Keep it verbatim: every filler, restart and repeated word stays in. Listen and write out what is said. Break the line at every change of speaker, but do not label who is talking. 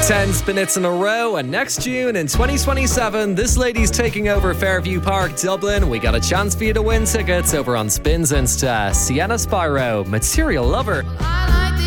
ten spin-its in a row, and next June in twenty twenty-seven, this lady's taking over Fairview Park, Dublin. We got a chance for you to win tickets over on Spins Insta. Sienna Spyro, Material Lover.